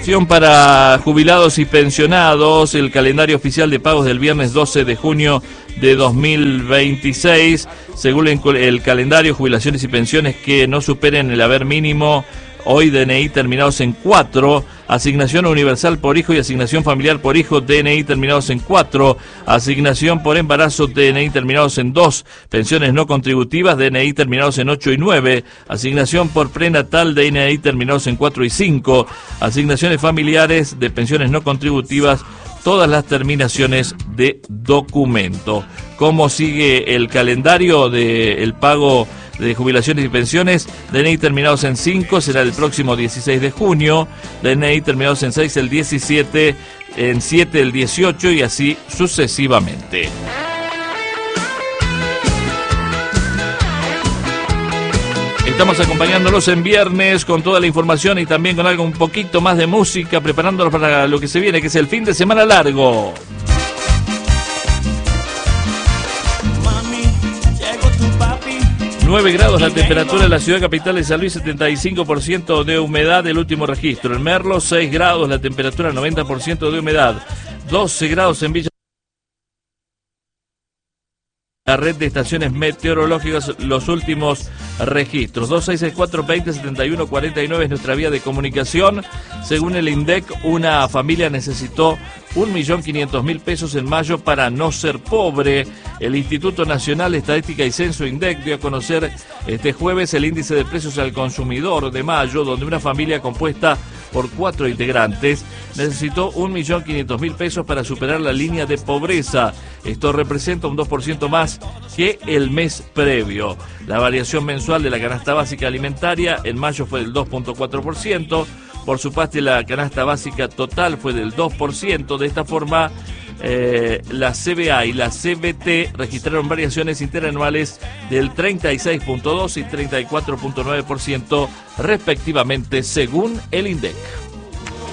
Información para jubilados y pensionados, el calendario oficial de pagos del viernes 12 de junio de 2026, según el calendario, jubilaciones y pensiones que no superen el haber mínimo, hoy DNI terminados en 4, asignación universal por hijo y asignación familiar por hijo, DNI terminados en 4, asignación por embarazo, DNI terminados en 2, pensiones no contributivas, DNI terminados en 8 y 9, asignación por prenatal, DNI terminados en 4 y 5, asignaciones familiares de pensiones no contributivas, todas las terminaciones de documento. ¿Cómo sigue el calendario del pago de jubilaciones y pensiones? DNI terminados en 5 será el próximo 16 de junio, DNI terminados en 6 el 17, en 7 el 18 y así sucesivamente. Estamos acompañándolos en viernes con toda la información y también con algo un poquito más de música, preparándolos para lo que se viene, que es el fin de semana largo. 9 grados la temperatura en la ciudad capital de San Luis, 75% de humedad, el último registro. En Merlo, 6 grados la temperatura, 90% de humedad. 12 grados en Villa. La red de estaciones meteorológicas, los últimos registros. 2664-2071-49 es nuestra vía de comunicación. Según el INDEC, una familia necesitó 1.500.000 pesos en mayo para no ser pobre. El Instituto Nacional de Estadística y Censo, INDEC, dio a conocer este jueves el índice de precios al consumidor de mayo, donde una familia compuesta por 4 integrantes necesitó 1.500.000 pesos para superar la línea de pobreza. Esto representa un 2% más que el mes previo. La variación mensual de la canasta básica alimentaria en mayo fue del 2.4%. Por su parte, la canasta básica total fue del 2%. De esta forma, la CBA y la CBT registraron variaciones interanuales del 36.2 y 34.9% respectivamente, según el INDEC.